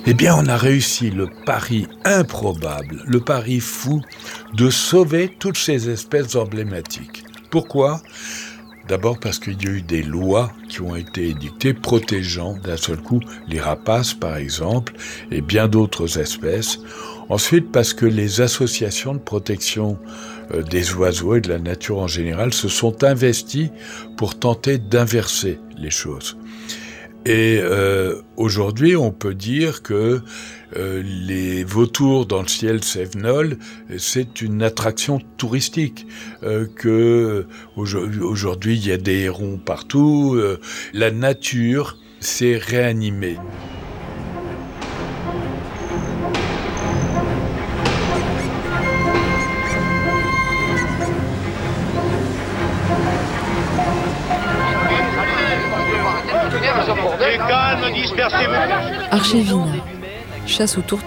Eh bien, on a réussi le pari improbable, le pari fou de sauver toutes ces espèces emblématiques. Pourquoi ? D'abord parce qu'il y a eu des lois qui ont été édictées protégeant d'un seul coup les rapaces, par exemple, et bien d'autres espèces. Ensuite, parce que les associations de protection des oiseaux et de la nature en général se sont investies pour tenter d'inverser les choses. Et aujourd'hui, on peut dire que les vautours dans le ciel cévenol, c'est une attraction touristique. Aujourd'hui, il y a des hérons partout. La nature s'est réanimée. Archévina, chasse aux tourtereaux.